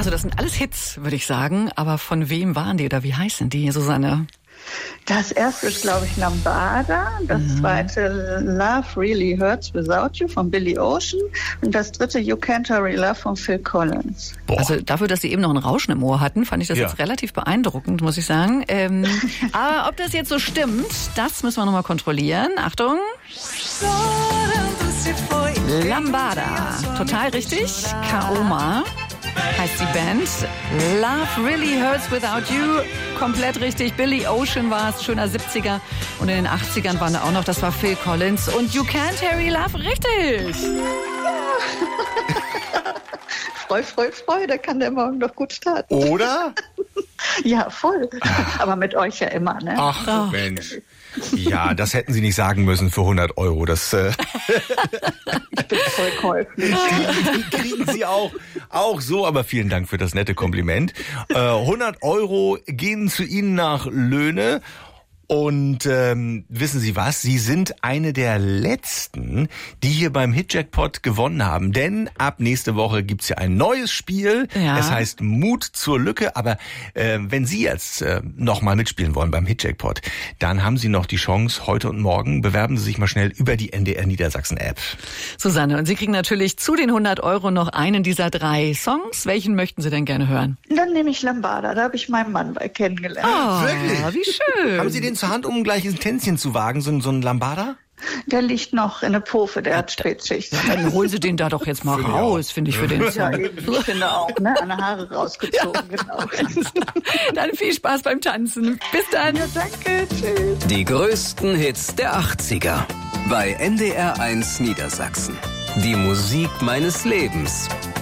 Also das sind alles Hits, würde ich sagen. Aber von wem waren die oder wie heißen die, Susanne? Das erste ist, glaube ich, Lambada. Das zweite Love Really Hurts Without You von Billy Ocean. Und das dritte You Can't Hurry Love von Phil Collins. Boah. Also dafür, dass Sie eben noch ein Rauschen im Ohr hatten, fand ich das jetzt relativ beeindruckend, muss ich sagen. Aber ob das jetzt so stimmt, das müssen wir nochmal kontrollieren. Achtung. Lambada. Total richtig. Kaoma heißt die Band. Love Really Hurts Without You. Komplett richtig. Billy Ocean war es, schöner 70er. Und in den 80ern waren da auch noch, das war Phil Collins. Und You Can't Hurry Love, richtig. Freu, da kann der morgen doch gut starten. Oder? Ja, voll. Aber mit euch ja immer, ne? Ach, Mensch. Ja, das hätten Sie nicht sagen müssen für 100 Euro. Das ich bin voll käuflich. Die kriegen Sie auch so, aber vielen Dank für das nette Kompliment. 100 Euro gehen zu Ihnen nach Löhne. Und wissen Sie was? Sie sind eine der Letzten, die hier beim Hit-Jackpot gewonnen haben. Denn ab nächste Woche gibt's ja ein neues Spiel. Ja. Es heißt Mut zur Lücke. Aber wenn Sie jetzt nochmal mitspielen wollen beim Hit-Jackpot, dann haben Sie noch die Chance, heute und morgen bewerben Sie sich mal schnell über die NDR Niedersachsen-App. Susanne, und Sie kriegen natürlich zu den 100 Euro noch einen dieser 3 Songs. Welchen möchten Sie denn gerne hören? Dann nehme ich Lambada. Da habe ich meinen Mann bei kennengelernt. Oh, wirklich? Wie schön. Haben Sie den zur Hand, um gleich ein Tänzchen zu wagen, so ein Lambada? Der liegt noch in der Pofe, der hat Spätschicht. Ja, dann holen Sie den da doch jetzt mal raus, finde ich, für den Song. Ja, eben, ich finde auch, ne? An den Haare rausgezogen, genau. Dann viel Spaß beim Tanzen. Bis dann. Ja, danke, tschüss. Die größten Hits der 80er bei NDR 1 Niedersachsen. Die Musik meines Lebens.